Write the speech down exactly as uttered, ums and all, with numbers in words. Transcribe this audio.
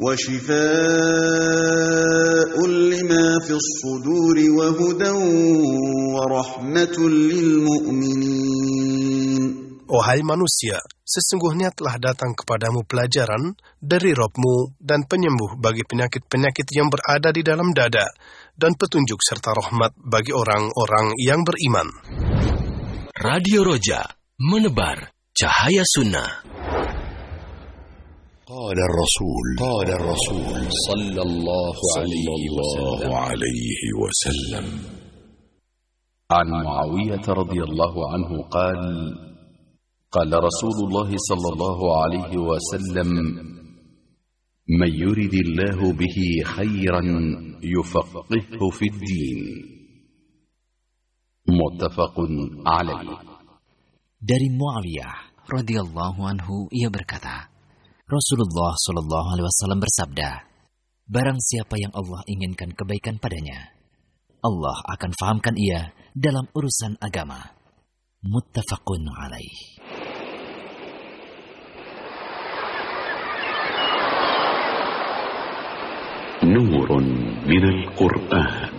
وشفاء لما في الصدور وهدى ورحمة للمؤمنين. Wahai manusia, sesungguhnya telah datang kepadamu pelajaran dari Rabb-Mu dan penyembuh bagi penyakit-penyakit yang berada di dalam dada, dan petunjuk serta rahmat bagi orang-orang yang beriman. Radio Roja, menebar cahaya sunnah. قال الرسول قال الرسول صلى الله عليه وسلم عن معاوية رضي الله عنه قال قال رسول الله صلى الله عليه وسلم من يرد الله به خيرا يفقهه في الدين متفق عليه. Dari Muawiyah radhiyallahu anhu ia berkata, Rasulullah shallallahu alaihi wasallam bersabda, barang siapa yang Allah inginkan kebaikan padanya, Allah akan fahamkan ia dalam urusan agama. Muttafaqun alaih. نور من القرآن.